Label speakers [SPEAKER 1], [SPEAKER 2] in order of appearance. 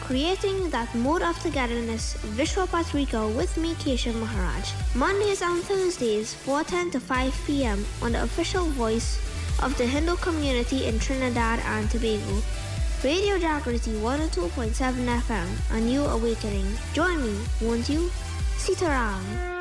[SPEAKER 1] creating that mode of togetherness, Vishwa Patrika with me, Keshav Maharaj. Mondays and Thursdays, 4:10 to 5 p.m. on the official voice of the Hindu community in Trinidad and Tobago. Radio Jagriti 102.7 FM, a new awakening. Join me, won't you? Sitaram.